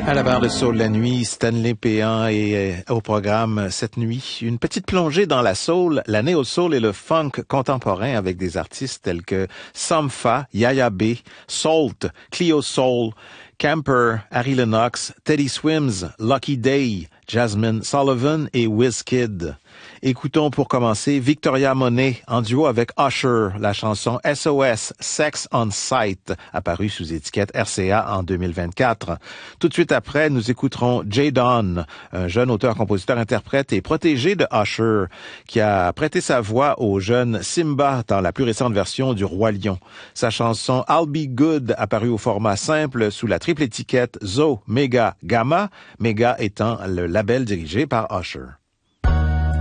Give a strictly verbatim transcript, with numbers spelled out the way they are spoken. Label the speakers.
Speaker 1: À la barre de Soul la nuit, Stanley Péan et euh, au programme cette nuit, une petite plongée dans la soul, la néo-soul et le funk contemporain avec des artistes tels que Sampha, Yaya B, Salt, Cleo Soul, Camper, Harry Lennox, Teddy Swims, Lucky Day, Jasmine Sullivan et Wizkid. Écoutons pour commencer Victoria Monet en duo avec Usher, la chanson S O S, Sex on Sight, apparue sous étiquette R C A en deux mille vingt-quatre. Tout de suite après, nous écouterons Jay Don, un jeune auteur, compositeur, interprète et protégé de Usher, qui a prêté sa voix au jeune Simba dans la plus récente version du Roi Lion. Sa chanson I'll Be Good, apparue au format simple sous la triple étiquette Zo, Mega, Gamma, Mega étant le label dirigé par Usher.